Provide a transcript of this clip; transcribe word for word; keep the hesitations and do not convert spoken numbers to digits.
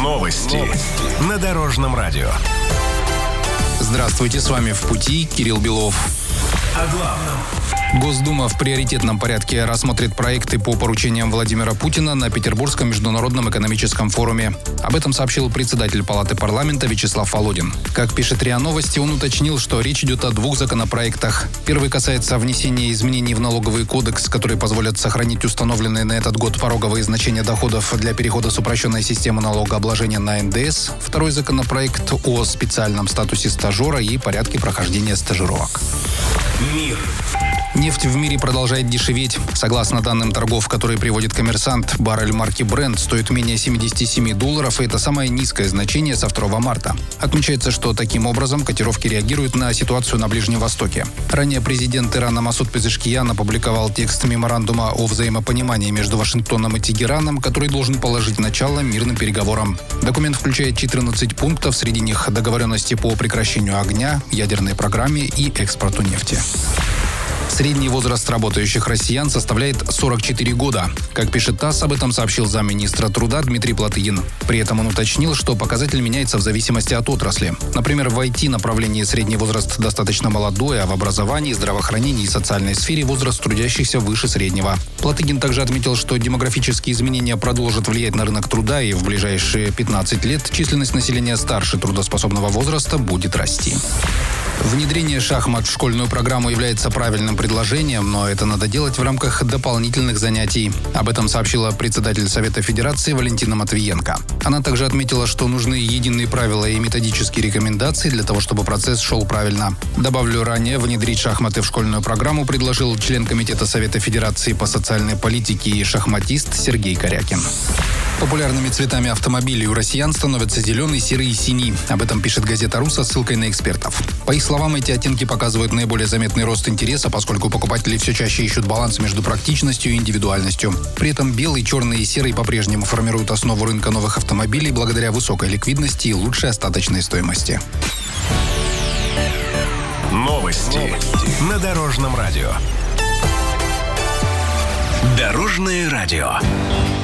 Новости. Новости. На Дорожном радио. Здравствуйте, с вами «В пути» Кирилл Белов. О главном. Госдума в приоритетном порядке рассмотрит проекты по поручениям Владимира Путина на Петербургском международном экономическом форуме. Об этом сообщил председатель Палаты парламента Вячеслав Володин. Как пишет РИА Новости, он уточнил, что речь идет о двух законопроектах. Первый касается внесения изменений в налоговый кодекс, которые позволят сохранить установленные на этот год пороговые значения доходов для перехода с упрощенной системы налогообложения на эн дэ эс. Второй законопроект о специальном статусе стажера и порядке прохождения стажировок. Мир. Нефть в мире продолжает дешеветь. Согласно данным торгов, которые приводит «Коммерсант», баррель марки Brent стоит менее семьдесят семь долларов, и это самое низкое значение со второго марта. Отмечается, что таким образом котировки реагируют на ситуацию на Ближнем Востоке. Ранее президент Ирана Масуд Пезешкиян опубликовал текст меморандума о взаимопонимании между Вашингтоном и Тегераном, который должен положить начало мирным переговорам. Документ включает четырнадцать пунктов, среди них договоренности по прекращению огня, ядерной программе и экспорту нефти. Средний возраст работающих россиян составляет сорок четыре года. Как пишет ТАСС, об этом сообщил замминистра труда Дмитрий Платыгин. При этом он уточнил, что показатель меняется в зависимости от отрасли. Например, в ай ти-направлении средний возраст достаточно молодой, а в образовании, здравоохранении и социальной сфере возраст трудящихся выше среднего. Платыгин также отметил, что демографические изменения продолжат влиять на рынок труда, и в ближайшие пятнадцать лет численность населения старше трудоспособного возраста будет расти. Внедрение шахмат в школьную программу является правильным предложением, но это надо делать в рамках дополнительных занятий. Об этом сообщила председатель Совета Федерации Валентина Матвиенко. Она также отметила, что нужны единые правила и методические рекомендации для того, чтобы процесс шел правильно. Добавлю, ранее внедрить шахматы в школьную программу предложил член Комитета Совета Федерации по социальной политике и шахматист Сергей Корякин. Популярными цветами автомобилей у россиян становятся зеленый, серый и синий. Об этом пишет газета «Ру» со ссылкой на экспертов. По их словам, эти оттенки показывают наиболее заметный рост интереса, поскольку покупатели все чаще ищут баланс между практичностью и индивидуальностью. При этом белый, черный и серый по-прежнему формируют основу рынка новых автомобилей благодаря высокой ликвидности и лучшей остаточной стоимости. Новости. Новости. На Дорожном радио. Дорожное радио.